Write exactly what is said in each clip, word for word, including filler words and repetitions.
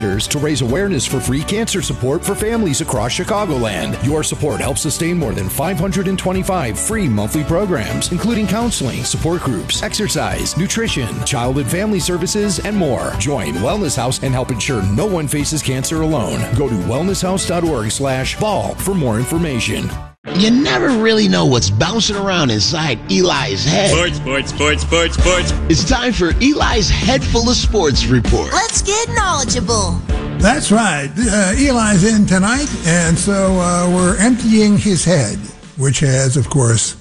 to raise awareness for free cancer support for families across Chicagoland. Your support helps sustain more than five hundred twenty-five free monthly programs, including counseling, support groups, exercise, nutrition, child and family services, and more. Join Wellness House and help ensure no one faces cancer alone. Go to wellness house dot org slash ball for more information. You never really know what's bouncing around inside Eli's head. Sports, sports, sports, sports, sports. It's time for Eli's Head Full of Sports report. Let's get knowledgeable. That's right. Uh, Eli's in tonight, and so uh, we're emptying his head, which has, of course,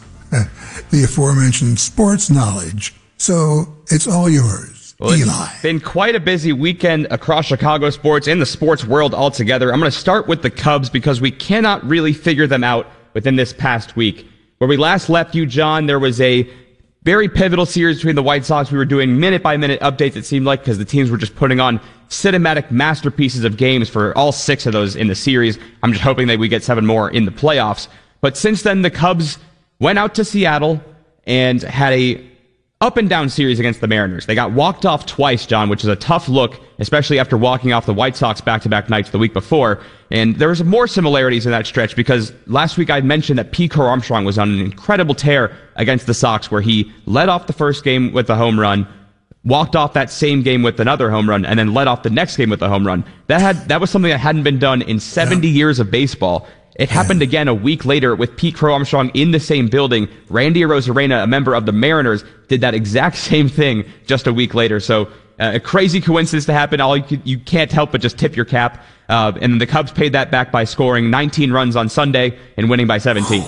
the aforementioned sports knowledge. So it's all yours, well, Eli. It's been quite a busy weekend across Chicago sports and the sports world altogether. I'm going to start with the Cubs because we cannot really figure them out within this past week. Where we last left you, John, there was a very pivotal series between the White Sox. We were doing minute-by-minute updates, it seemed like, because the teams were just putting on cinematic masterpieces of games for all six of those in the series. I'm just hoping that we get seven more in the playoffs. But since then, the Cubs went out to Seattle and had a up-and-down series against the Mariners. They got walked off twice, John, which is a tough look, especially after walking off the White Sox back-to-back nights the week before. And there was more similarities in that stretch because last week I mentioned that Pete Crow Armstrong was on an incredible tear against the Sox where he led off the first game with a home run, walked off that same game with another home run, and then led off the next game with a home run. That had that was something that hadn't been done in seventy yeah. years of baseball. It happened again a week later with Pete Crow Armstrong in the same building. Randy Arozarena, a member of the Mariners, did that exact same thing just a week later. So uh, a crazy coincidence to happen. All you, could, you can't help but just tip your cap. Uh, and the Cubs paid that back by scoring nineteen runs on Sunday and winning by seventeen.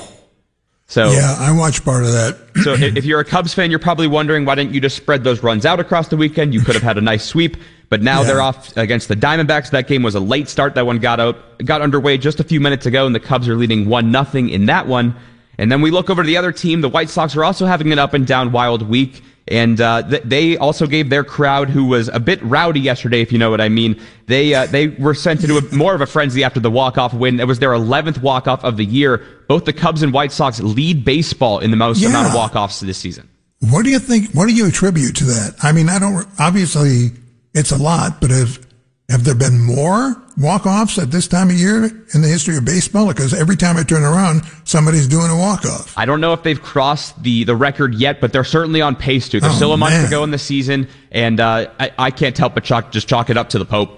So yeah, I watched part of that. So if you're a Cubs fan, you're probably wondering, why didn't you just spread those runs out across the weekend? You could have had a nice sweep. But now yeah. they're off against the Diamondbacks. That game was a late start. That one got out, got underway just a few minutes ago, and the Cubs are leading one nothing in that one. And then we look over to the other team. The White Sox are also having an up-and-down wild week. And uh, th- they also gave their crowd, who was a bit rowdy yesterday, if you know what I mean, they uh, they were sent into a, more of a frenzy after the walk-off win. It was their eleventh walk-off of the year. Both the Cubs and White Sox lead baseball in the most yeah. amount of walk-offs this season. What do you think? What do you attribute to that? I mean, I don't. Obviously, it's a lot, but have have there been more walk-offs at this time of year in the history of baseball? Because every time I turn around, somebody's doing a walk-off. I don't know if they've crossed the, the record yet, but they're certainly on pace to. There's oh, still a month man. to go in the season, and uh, I, I can't help but chalk, just chalk it up to the Pope.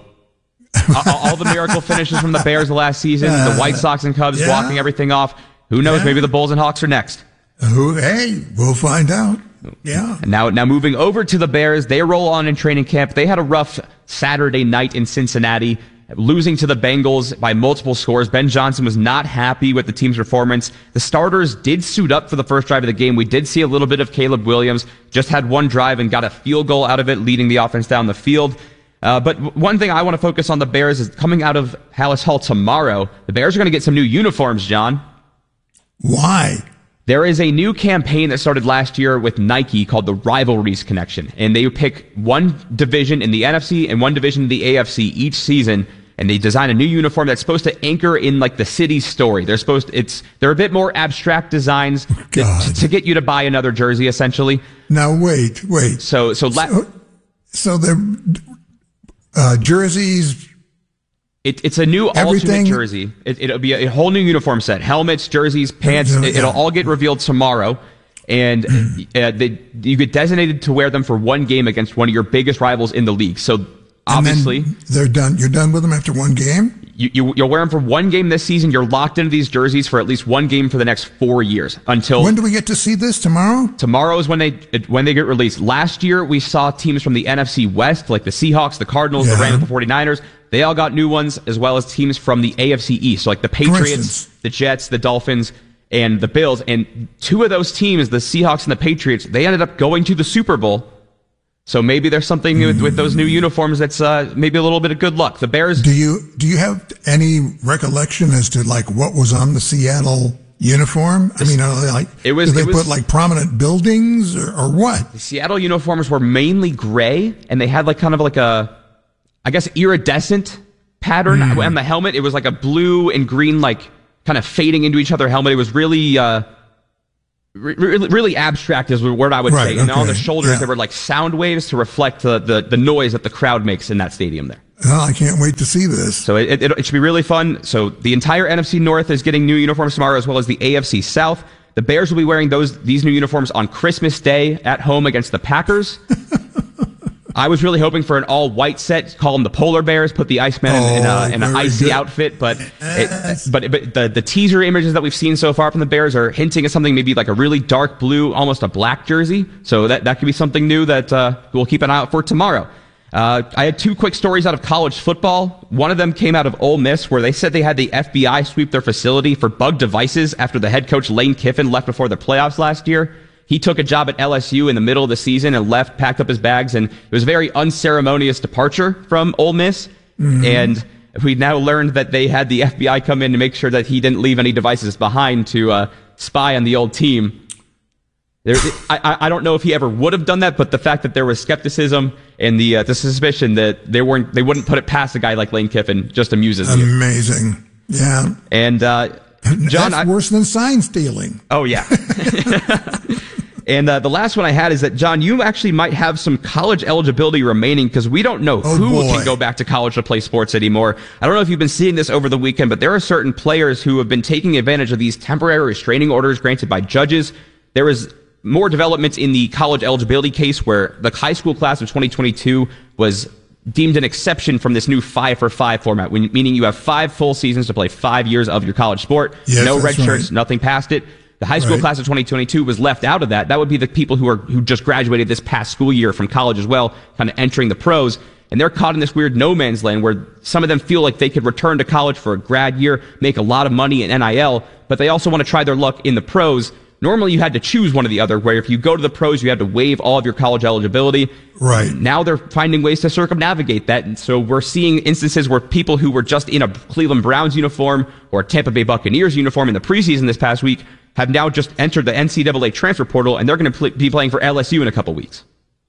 all, all the miracle finishes from the Bears the last season, uh, the White Sox and Cubs yeah. walking everything off. Who knows? Yeah. Maybe the Bulls and Hawks are next. Who? Hey, we'll find out. Yeah. And now, now moving over to the Bears, they roll on in training camp. They had a rough Saturday night in Cincinnati, losing to the Bengals by multiple scores. Ben Johnson was not happy with the team's performance. The starters did suit up for the first drive of the game. We did see a little bit of Caleb Williams, just had one drive and got a field goal out of it, leading the offense down the field. Uh, but one thing I want to focus on the Bears is coming out of Hallis Hall tomorrow. The Bears are going to get some new uniforms, John. Why? There is a new campaign that started last year with Nike called the Rivalries Connection, and they pick one division in the N F C and one division in the A F C each season, and they design a new uniform that's supposed to anchor in like the city's story. They're supposed to, it's they're a bit more abstract designs that, to get you to buy another jersey, essentially. Now wait, wait. So so la- so, so the uh, jerseys. It, it's a new Everything. alternate jersey. It, it'll be a, a whole new uniform set. Helmets, jerseys, pants. Yeah, yeah. It, it'll all get revealed tomorrow. And uh, they, you get designated to wear them for one game against one of your biggest rivals in the league. So obviously, and then they're done. You're done with them after one game? You, you, you'll wear them for one game this season. You're locked into these jerseys for at least one game for the next four years. Until when do we get to see this? Tomorrow? Tomorrow is when they when they get released. Last year, we saw teams from the N F C West, like the Seahawks, the Cardinals, yeah. the Rams, the forty-niners. They all got new ones, as well as teams from the A F C East, so like the Patriots, the Jets, the Dolphins, and the Bills. And two of those teams, the Seahawks and the Patriots, they ended up going to the Super Bowl. So maybe there's something with, with those new uniforms that's uh, maybe a little bit of good luck. The Bears. Do you do you have any recollection as to like what was on the Seattle uniform? I mean, are they like it was, did they it was, put like prominent buildings or, or what? The Seattle uniforms were mainly gray, and they had like kind of like a, I guess, iridescent pattern mm. on the helmet. It was like a blue and green, like kind of fading into each other helmet. It was really. Uh, Really, really abstract is the word I would right, say. And okay. on the shoulders, yeah. there were like sound waves to reflect the, the, the noise that the crowd makes in that stadium there. Oh, I can't wait to see this. So it, it, it should be really fun. So the entire N F C North is getting new uniforms tomorrow, as well as the A F C South. The Bears will be wearing those these new uniforms on Christmas Day at home against the Packers. I was really hoping for an all-white set, call them the Polar Bears, put the Iceman oh, in, in, a, in an icy good. outfit, but it, but, but the, the teaser images that we've seen so far from the Bears are hinting at something maybe like a really dark blue, almost a black jersey. So that, that could be something new that uh, we'll keep an eye out for tomorrow. Uh, I had two quick stories out of college football. One of them came out of Ole Miss, where they said they had the F B I sweep their facility for bug devices after the head coach Lane Kiffin left before the playoffs last year. He took a job at L S U in the middle of the season and left, packed up his bags, and it was a very unceremonious departure from Ole Miss. Mm-hmm. And we now learned that they had the F B I come in to make sure that he didn't leave any devices behind to uh, spy on the old team. There, I, I don't know if he ever would have done that, but the fact that there was skepticism and the uh, the suspicion that they weren't they wouldn't put it past a guy like Lane Kiffin just amuses me. Amazing, yeah. And uh, John, that's I, worse than sign stealing. Oh yeah. And uh, the last one I had is that, John, you actually might have some college eligibility remaining, because we don't know oh, who boy. can go back to college to play sports anymore. I don't know if you've been seeing this over the weekend, but there are certain players who have been taking advantage of these temporary restraining orders granted by judges. There was more developments in the college eligibility case, where the high school class of twenty twenty-two was deemed an exception from this new five for five format, meaning you have five full seasons to play five years of your college sport. Yes, no red right. shirts, nothing past it. The high school right. class of twenty twenty-two was left out of that. That would be the people who are who just graduated this past school year from college as well, kind of entering the pros. And they're caught in this weird no man's land where some of them feel like they could return to college for a grad year, make a lot of money in N I L, but they also want to try their luck in the pros. Normally you had to choose one or the other, where if you go to the pros, you had to waive all of your college eligibility. Right. Now they're finding ways to circumnavigate that. And so we're seeing instances where people who were just in a Cleveland Browns uniform or a Tampa Bay Buccaneers uniform in the preseason this past week have now just entered the N C double A transfer portal, and they're going to pl- be playing for L S U in a couple weeks.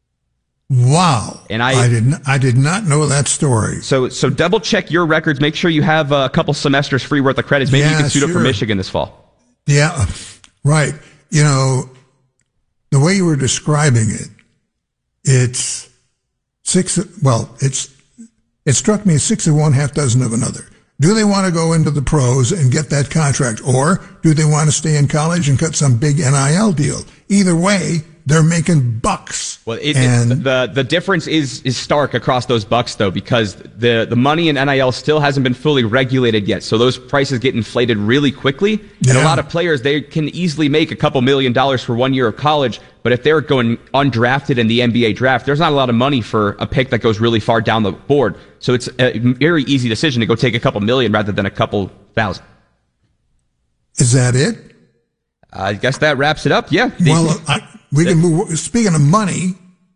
Wow. And I, I, did not, I did not know that story. So so double check your records. Make sure you have a couple semesters free worth of credits. Maybe yeah, you can suit sure. up for Michigan this fall. Yeah, right. You know, the way you were describing it, it's six, well, it's it struck me as six of one, half dozen of another. Do they want to go into the pros and get that contract, or do they want to stay in college and cut some big N I L deal? Either way, they're making bucks. Well, it, and it, the the difference is is stark across those bucks, though, because the the money in N I L still hasn't been fully regulated yet. So those prices get inflated really quickly, and yeah. a lot of players, they can easily make a couple million dollars for one year of college. But if they're going undrafted in the N B A draft, there's not a lot of money for a pick that goes really far down the board. So it's a very easy decision to go take a couple million rather than a couple thousand. Is that it? I guess that wraps it up. Yeah. Well, I, we can move. Speaking of money,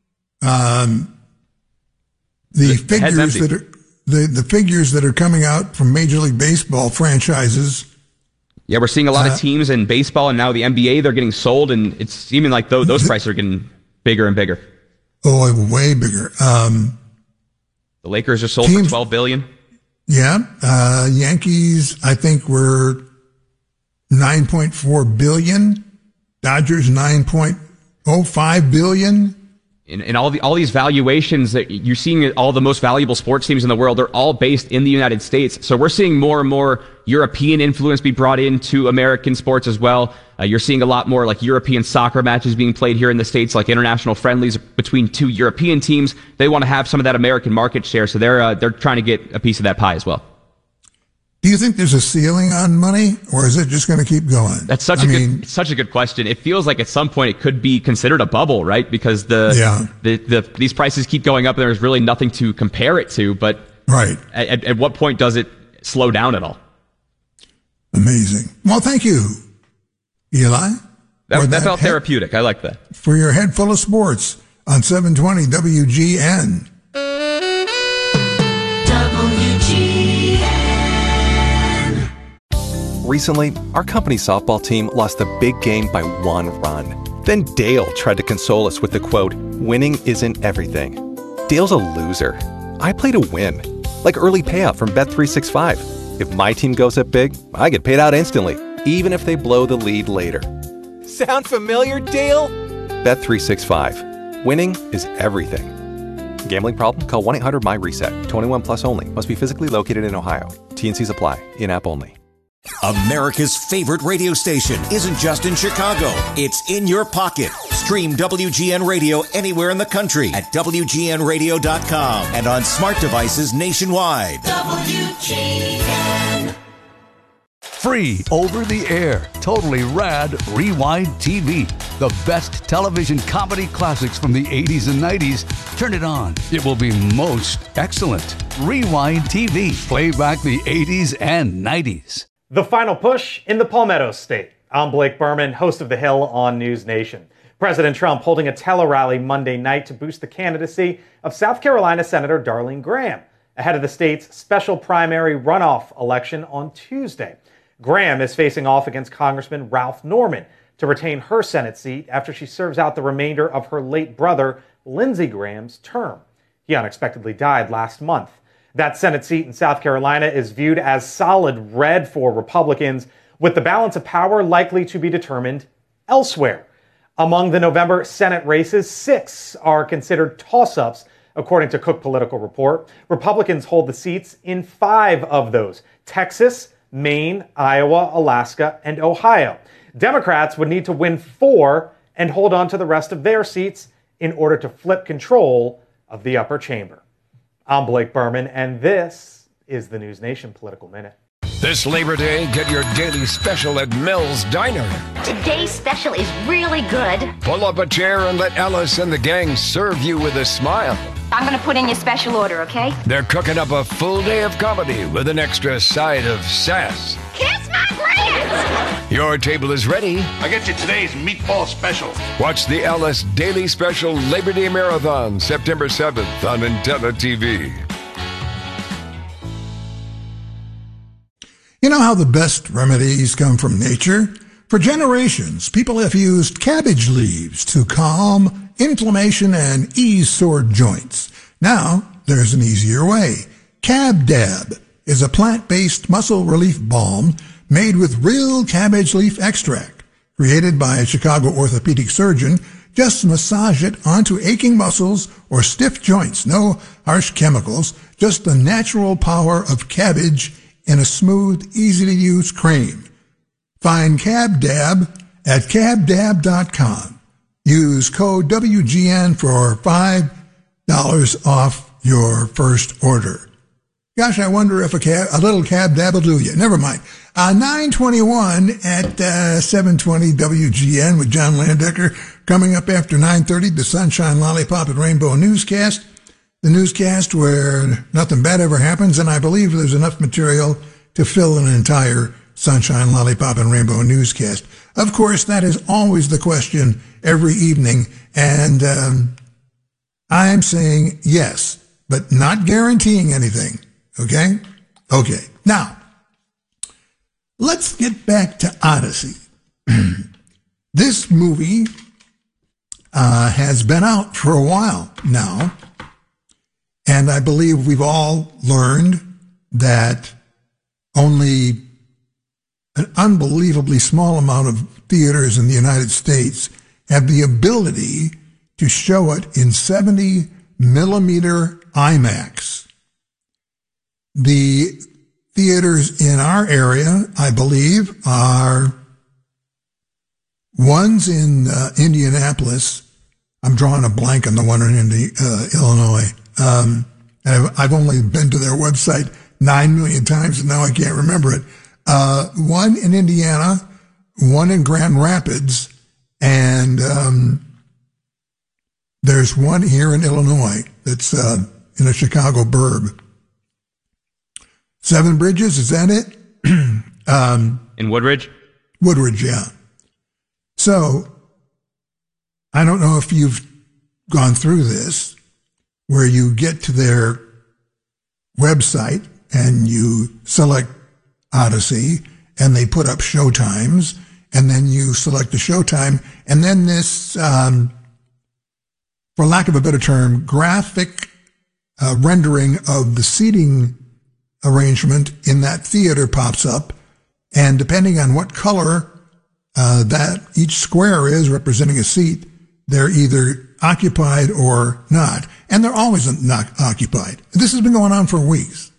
um, the, the figures that are the, the figures that are coming out from Major League Baseball franchises. Yeah, we're seeing a lot uh, of teams in baseball, and now the N B A, they're getting sold, and it's seeming like those, those prices are getting bigger and bigger. Oh, way bigger. Um, the Lakers are sold teams, for twelve billion dollars. Yeah. Uh, Yankees, I think, were nine point four billion dollars. Dodgers, nine point oh five billion dollars. And, and all the all these valuations that you're seeing, all the most valuable sports teams in the world, they're all based in the United States. So we're seeing more and more European influence be brought into American sports as well. Uh, you're seeing a lot more like European soccer matches being played here in the States, like international friendlies between two European teams. They want to have some of that American market share, so they're uh, they're trying to get a piece of that pie as well. Do you think there's a ceiling on money, or is it just going to keep going? That's such I a mean, good, such a good question. It feels like at some point it could be considered a bubble, right? Because the, yeah. the, the these prices keep going up, and there's really nothing to compare it to. But right. at, at what point does it slow down at all? Amazing. Well, thank you, Eli. That, that, that felt head, therapeutic. I like that. For your head full of sports on seven twenty W G N. W G N. Recently, our company softball team lost a big game by one run. Then Dale tried to console us with the quote, "Winning isn't everything." Dale's a loser. I play to win. Like early payout from Bet three sixty-five. If my team goes up big, I get paid out instantly, even if they blow the lead later. Sound familiar, Dale? Bet three sixty-five. Winning is everything. Gambling problem? Call one eight hundred my reset. twenty-one plus only. Must be physically located in Ohio. T N Cs apply. In-app only. America's favorite radio station isn't just in Chicago. It's in your pocket. Stream W G N Radio anywhere in the country at W G N radio dot com and on smart devices nationwide. W G N. Free over the air, totally rad Rewind T V. The best television comedy classics from the eighties and nineties. Turn it on. It will be most excellent. Rewind T V. Play back the eighties and nineties. The final push in the Palmetto State. I'm Blake Berman, host of The Hill on News Nation. President Trump holding a tele-rally Monday night to boost the candidacy of South Carolina Senator Darlene Graham ahead of the state's special primary runoff election on Tuesday. Graham is facing off against Congressman Ralph Norman to retain her Senate seat after she serves out the remainder of her late brother, Lindsey Graham's term. He unexpectedly died last month. That Senate seat in South Carolina is viewed as solid red for Republicans, with the balance of power likely to be determined elsewhere. Among the November Senate races, six are considered toss-ups, according to Cook Political Report. Republicans hold the seats in five of those: Texas, Maine, Iowa, Alaska, and Ohio. Democrats would need to win four and hold on to the rest of their seats in order to flip control of the upper chamber. I'm Blake Berman, and this is the News Nation Political Minute. This Labor Day, get your daily special at Mel's Diner. Today's special is really good. Pull up a chair and let Alice and the gang serve you with a smile. I'm going to put in your special order, okay? They're cooking up a full day of comedy with an extra side of sass. Kiss my grits! Your table is ready. I get you today's meatball special. Watch the Alice Daily Special Labor Day Marathon September seventh on Intella T V. You know how the best remedies come from nature? For generations, people have used cabbage leaves to calm inflammation and ease sore joints. Now, there's an easier way. CabDab is a plant-based muscle relief balm made with real cabbage leaf extract. Created by a Chicago orthopedic surgeon, just massage it onto aching muscles or stiff joints. No harsh chemicals, just the natural power of cabbage in a smooth, easy-to-use cream. Find CabDab at cab dab dot com. Use code W G N for five dollars off your first order. Gosh, I wonder if a, cab, a little CabDab will do you. Never mind. Uh, nine twenty-one at uh, seven twenty W G N with John Landecker. Coming up after nine thirty, the Sunshine, Lollipop, and Rainbow newscast. The newscast where nothing bad ever happens, and I believe there's enough material to fill an entire Sunshine, Lollipop, and Rainbow newscast. Of course, that is always the question every evening, and um, I'm saying yes, but not guaranteeing anything, okay? Okay, now, let's get back to Odyssey. This movie uh, has been out for a while now, and I believe we've all learned that only an unbelievably small amount of theaters in the United States have the ability to show it in seventy millimeter IMAX. The theaters in our area, I believe, are one's in uh, Indianapolis. I'm drawing a blank on the one in Indi- uh, Illinois. Um, I've, I've only been to their website nine million times, and now I can't remember it. Uh, one in Indiana, one in Grand Rapids, and um, there's one here in Illinois that's uh, in a Chicago burb. Seven Bridges, is that it? um, in Woodridge? Woodridge, yeah. So, I don't know if you've gone through this, where you get to their website and you select Odyssey, and they put up showtimes, and then you select the showtime, and then this, um, for lack of a better term, graphic uh, rendering of the seating arrangement in that theater pops up, and depending on what color uh, that each square is representing a seat, they're either occupied or not, and they're always not occupied. This has been going on for weeks.